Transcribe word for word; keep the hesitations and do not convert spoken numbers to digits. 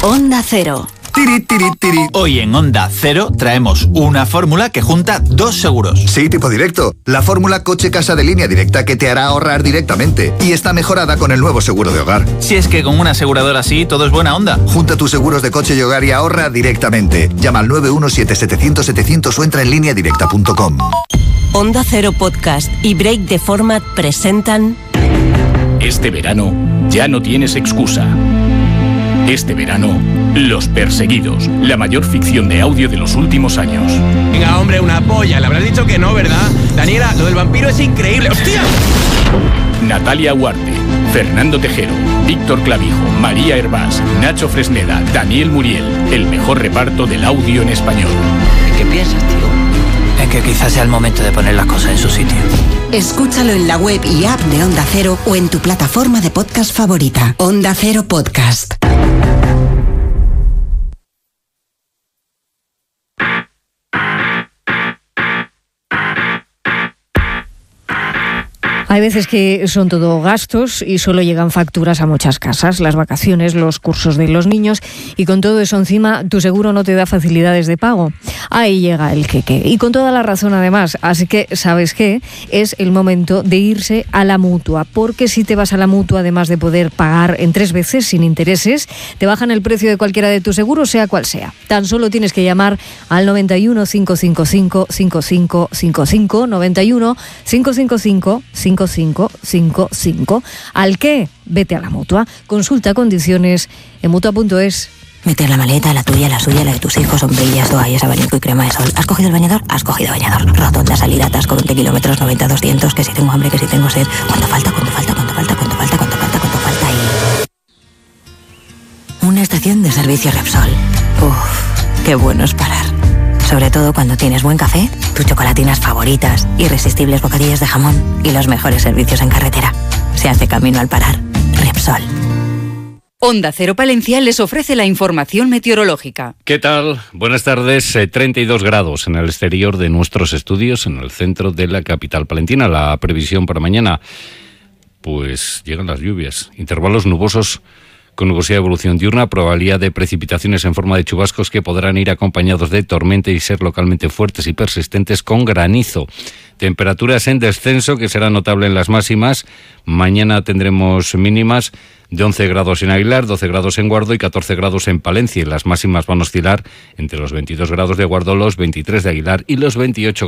Onda Cero. Tiri, tiri, tiri. Hoy en Onda Cero traemos una fórmula que junta dos seguros. Sí, tipo directo. La fórmula coche-casa de Línea Directa que te hará ahorrar directamente. Y está mejorada con el nuevo seguro de hogar. Si es que con una aseguradora así todo es buena onda. Junta tus seguros de coche y hogar y ahorra directamente. Llama al nueve uno siete setecientos setecientos o entra en línea directa punto com. Onda Cero Podcast y Break the Format presentan... Este verano ya no tienes excusa. Este verano, Los Perseguidos, la mayor ficción de audio de los últimos años. Venga, hombre, una polla. Le habrás dicho que no, ¿verdad? Daniela, lo del vampiro es increíble. ¡Hostia! Natalia Huarte, Fernando Tejero, Víctor Clavijo, María Hervás, Nacho Fresneda, Daniel Muriel. El mejor reparto del audio en español. ¿Qué piensas, tío? En que quizás sea el momento de poner las cosas en su sitio. Escúchalo en la web y app de Onda Cero o en tu plataforma de podcast favorita. Onda Cero Podcast. Hay veces que son todo gastos y solo llegan facturas a muchas casas, las vacaciones, los cursos de los niños, y con todo eso encima tu seguro no te da facilidades de pago. Ahí llega el queque, y con toda la razón además. Así que, ¿sabes qué? Es el momento de irse a la Mutua, porque si te vas a la Mutua, además de poder pagar en tres veces sin intereses, te bajan el precio de cualquiera de tus seguros, sea cual sea. Tan solo tienes que llamar al noventa y uno, cinco cinco cinco, cinco cinco cinco cinco, noventa y uno, cinco cinco cinco, cinco cinco cinco cinco. ¿Al qué? Vete a la Mutua. Consulta condiciones en mutua punto es. Meter la maleta, la tuya, la suya, la de tus hijos, sombrillas, toallas, abanico y crema de sol. ¿Has cogido el bañador? Has cogido bañador. Rotonda, salida, atasco, veinte kilómetros, noventa, doscientos, que si tengo hambre, que si tengo sed. ¿Cuánto falta? ¿Cuánto falta? ¿Cuánto falta? ¿Cuánto falta? ¿Cuánto falta? ¿Cuánto falta? Y... una estación de servicio Repsol. Uff, qué bueno es parar. Sobre todo cuando tienes buen café, tus chocolatinas favoritas, irresistibles bocadillos de jamón y los mejores servicios en carretera. Se hace camino al parar. Repsol. Onda Cero Palencia les ofrece la información meteorológica. ¿Qué tal? Buenas tardes. Eh, treinta y dos grados en el exterior de nuestros estudios, en el centro de la capital palentina. La previsión para mañana, pues llegan las lluvias. Intervalos nubosos con nubosidad de evolución diurna, probabilidad de precipitaciones en forma de chubascos que podrán ir acompañados de tormenta y ser localmente fuertes y persistentes con granizo. Temperaturas en descenso que será notable en las máximas. Mañana tendremos mínimas de once grados en Aguilar, doce grados en Guardo y catorce grados en Palencia. Y las máximas van a oscilar entre los veintidós grados de Guardo, los veintitrés de Aguilar y los veintiocho